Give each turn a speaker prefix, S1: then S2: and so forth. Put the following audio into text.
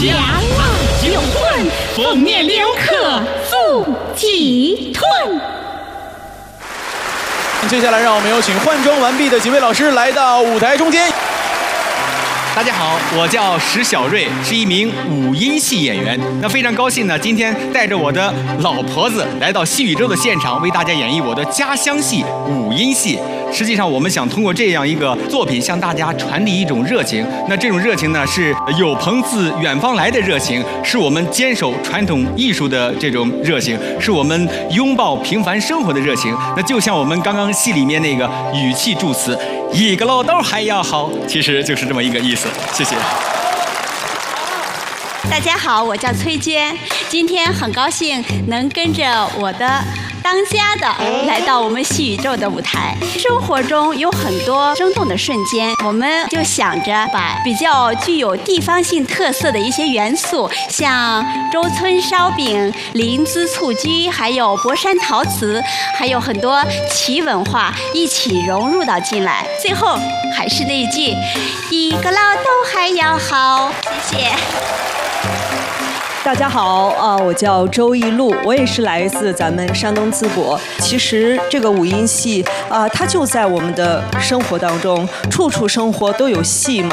S1: 夹浪就混，封面留客腹肌吞。
S2: 接下来，让我们有请换装完毕的几位老师来到舞台中间。
S3: 大家好，我叫石小瑞，是一名五音戏演员。那非常高兴呢，今天带着我的老婆子来到戏宇宙的现场，为大家演绎我的家乡戏五音戏。实际上，我们想通过这样一个作品，向大家传递一种热情。那这种热情呢，是有朋自远方来的热情，是我们坚守传统艺术的这种热情，是我们拥抱平凡生活的热情。那就像我们刚刚戏里面那个语气助词，一个老豆还要好，其实就是这么一个意思。谢谢。
S4: 大家好，我叫崔娟，今天很高兴能跟着我的当家的来到我们戏宇宙的舞台。生活中有很多生动的瞬间，我们就想着把比较具有地方性特色的一些元素，像周村烧饼、临淄蹴鞠，还有博山陶瓷，还有很多奇文化一起融入到进来。最后还是那一句，一个老豆还要好。谢谢。
S5: 大家好，我叫周一路，我也是来自咱们山东淄博。其实这个五音戏它就在我们的生活当中，处处生活都有戏嘛。